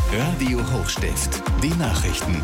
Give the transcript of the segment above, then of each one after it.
Radio Hochstift, die Nachrichten.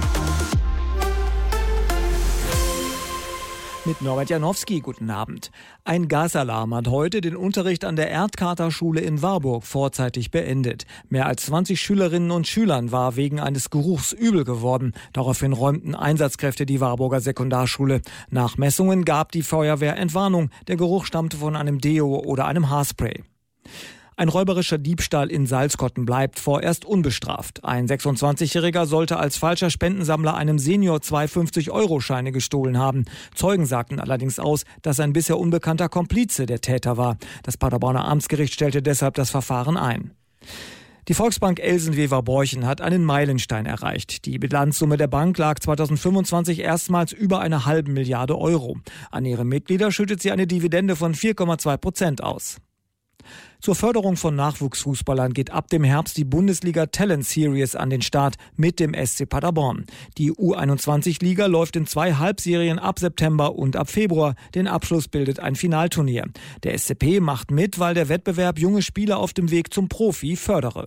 Mit Norbert Janowski, guten Abend. Ein Gasalarm hat heute den Unterricht an der Erdkaterschule in Warburg vorzeitig beendet. Mehr als 20 Schülerinnen und Schülern war wegen eines Geruchs übel geworden. Daraufhin räumten Einsatzkräfte die Warburger Sekundarschule. Nach Messungen gab die Feuerwehr Entwarnung. Der Geruch stammte von einem Deo oder einem Haarspray. Ein räuberischer Diebstahl in Salzkotten bleibt vorerst unbestraft. Ein 26-Jähriger sollte als falscher Spendensammler einem Senior 2 50-Euro-Scheine gestohlen haben. Zeugen sagten allerdings aus, dass ein bisher unbekannter Komplize der Täter war. Das Paderborner Amtsgericht stellte deshalb das Verfahren ein. Die Volksbank Elsenwever-Borchen hat einen Meilenstein erreicht. Die Bilanzsumme der Bank lag 2025 erstmals über 1,5 Milliarde Euro. An ihre Mitglieder schüttet sie eine Dividende von 4,2% aus. Zur Förderung von Nachwuchsfußballern geht ab dem Herbst die Bundesliga Talent Series an den Start mit dem SC Paderborn. Die U21-Liga läuft in 2 Halbserien ab September und ab Februar. Den Abschluss bildet ein Finalturnier. Der SCP macht mit, weil der Wettbewerb junge Spieler auf dem Weg zum Profi fördere.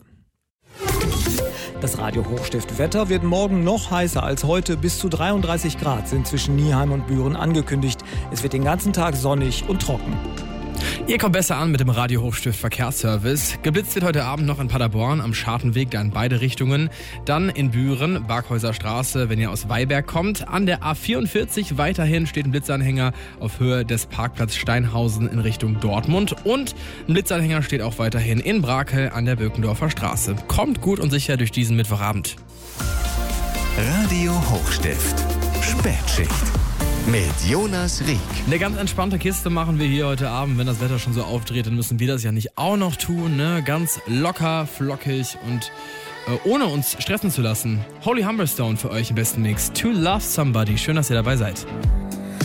Das Radio Hochstift Wetter wird morgen noch heißer als heute. Bis zu 33 Grad sind zwischen Nieheim und Büren angekündigt. Es wird den ganzen Tag sonnig und trocken. Ihr kommt besser an mit dem Radio Hochstift Verkehrsservice. Geblitzt wird heute Abend noch in Paderborn am Schartenweg, da in beide Richtungen. Dann in Büren, Barkhäuser Straße, wenn ihr aus Weiberg kommt. An der A44 weiterhin steht ein Blitzanhänger auf Höhe des Parkplatz Steinhausen in Richtung Dortmund. Und ein Blitzanhänger steht auch weiterhin in Brakel an der Birkendorfer Straße. Kommt gut und sicher durch diesen Mittwochabend. Radio Hochstift, Spätschicht. Mit Jonas Rieck. Eine ganz entspannte Kiste machen wir hier heute Abend. Wenn das Wetter schon so aufdreht, dann müssen wir das ja nicht auch noch tun. Ne? Ganz locker, flockig und ohne uns stressen zu lassen. Holy Humberstone für euch im besten Mix. To Love Somebody. Schön, dass ihr dabei seid.